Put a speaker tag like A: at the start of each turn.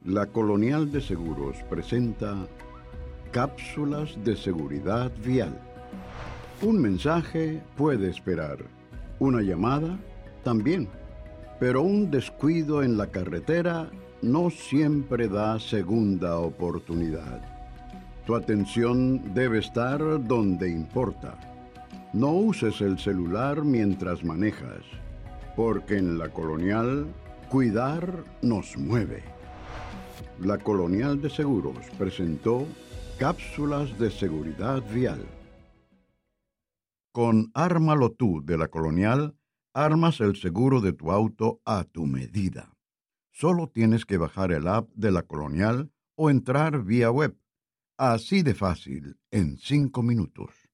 A: La Colonial de Seguros presenta Cápsulas de Seguridad Vial. Un mensaje puede esperar, una llamada también, pero un descuido en la carretera no siempre da segunda oportunidad. Tu atención debe estar donde importa. No uses el celular mientras manejas, porque en la Colonial, cuidar nos mueve. La Colonial de Seguros presentó Cápsulas de Seguridad Vial. Con Ármalo Tú de la Colonial, armas el seguro de tu auto a tu medida. Solo tienes que bajar el app de la Colonial o entrar vía web. Así de fácil, en 5 minutos.